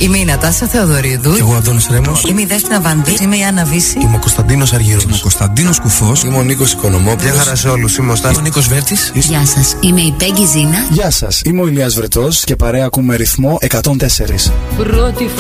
Είμαι η Νατάσα Θεοδωρίδου. Και εγώ Αντώνης Ρέμος. Είμαι η Δέσποινα Βανδύ. Είμαι η Άννα Βύση. Είμαι ο Κωνσταντίνος Αργύρος. Είμαι ο Κωνσταντίνος Κουφός. Είμαι ο Νίκος Οικονομόπουλος. Γεια χαρά σε όλους. Είμαι ο Νίκος Βέρτης. Γεια σας. Είμαι η Πέγγι Ζήνα. Γεια σας. Είμαι ο Ηλίας Βρετός και παρέα ακούμε ρυθμό 104. Πρώτη